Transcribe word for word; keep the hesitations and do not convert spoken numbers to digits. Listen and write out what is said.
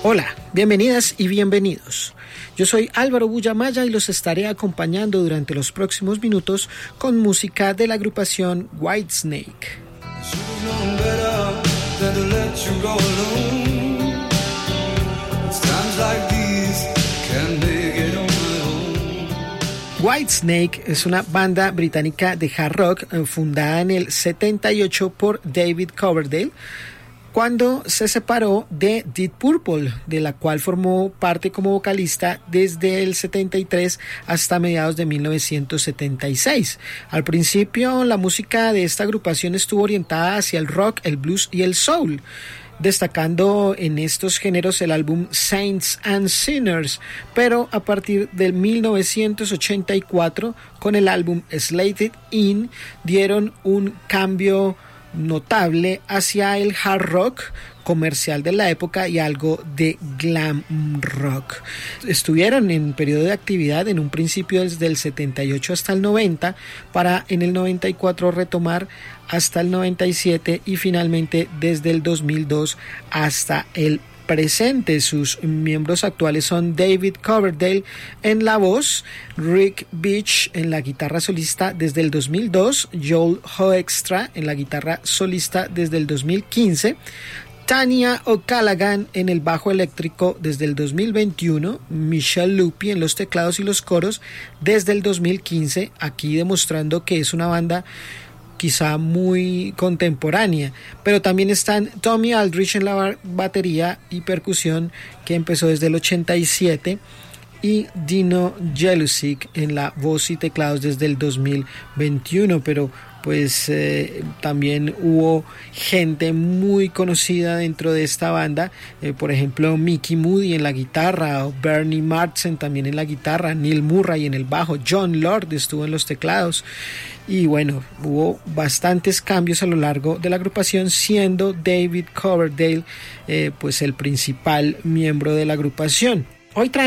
Hola, bienvenidas y bienvenidos. Yo soy Álvaro Bullamaya y los estaré acompañando durante los próximos minutos con música de la agrupación Whitesnake. Whitesnake es una banda británica de hard rock fundada en el setenta y ocho por David Coverdale, cuando se separó de Deep Purple, de la cual formó parte como vocalista desde el setenta y tres hasta mediados de mil novecientos setenta y seis. Al principio, la música de esta agrupación estuvo orientada hacia el rock, el blues y el soul, destacando en estos géneros el álbum Saints and Sinners, pero a partir de mil novecientos ochenta y cuatro, con el álbum Slated In, dieron un cambio notable hacia el hard rock comercial de la época y algo de glam rock. Estuvieron en periodo de actividad en un principio desde el setenta y ocho hasta el noventa, para en el noventa y cuatro retomar hasta el noventa y siete y finalmente desde el dos mil dos hasta el presente. Sus miembros actuales son David Coverdale en la voz, Rick Beach en la guitarra solista desde el dos mil dos, Joel Hoekstra en la guitarra solista desde el dos mil quince, Tanya O'Callaghan en el bajo eléctrico desde el dos mil veintiuno, Michelle Lupi en los teclados y los coros desde el dos mil quince, aquí demostrando que es una banda quizá muy contemporánea, pero también están Tommy Aldrich en la batería y percusión, que empezó desde el ochenta y siete, y Dino Jelusic en la voz y teclados desde el dos mil veintiuno, pero pues eh, también hubo gente muy conocida dentro de esta banda, eh, por ejemplo Mickey Moody en la guitarra, o Bernie Marsden también en la guitarra, Neil Murray en el bajo, John Lord estuvo en los teclados, y bueno, hubo bastantes cambios a lo largo de la agrupación, siendo David Coverdale eh, pues el principal miembro de la agrupación. Hoy traemos